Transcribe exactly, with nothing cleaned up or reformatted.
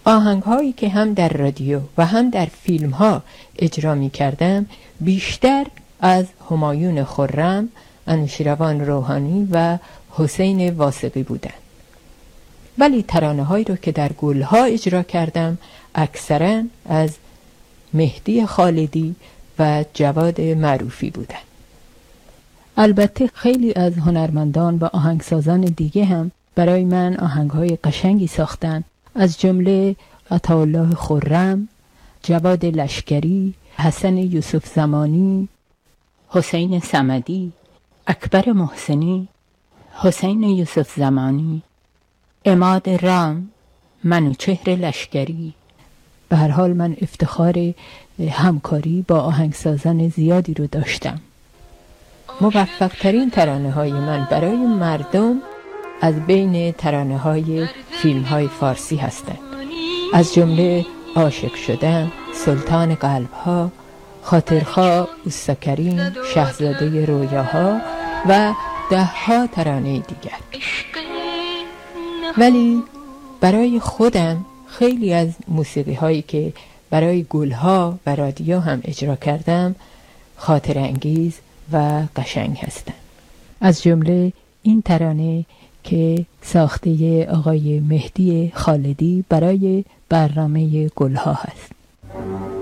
آهنگ هایی که هم در رادیو و هم در فیلم ها اجرا می کردم بیشتر از همایون خرم، انوشیروان روحانی و حسین واثقی بودند. ولی ترانه هایی رو که در گلها اجرا کردم اکثرا از مهدی خالدی و جواد معروفی بودند. البته خیلی از هنرمندان و آهنگسازان دیگه هم برای من آهنگ‌های قشنگی ساختن، از جمله عطاالله خرم، جواد لشکری، حسن یوسف زمانی، حسین صمدی، اکبر محسنی، حسین یوسف زمانی، عماد رام، منوچهر لشکری. به هر حال من افتخار همکاری با آهنگسازان زیادی رو داشتم. موفق ترین ترانه های من برای مردم از بین ترانه های فیلم های فارسی هستند، از جمله عاشق شدن، سلطان قلب ها، خاطرخواه، اوستا کریم، شاهزاده رویاها و ده ها ترانه دیگر. ولی برای خودم خیلی از موسیقی هایی که برای گلها و رادیو هم اجرا کردم خاطر انگیز و قشنگ هستند. از جمله این ترانه که ساخته آقای مهدی خالدی برای برنامه گلها هست.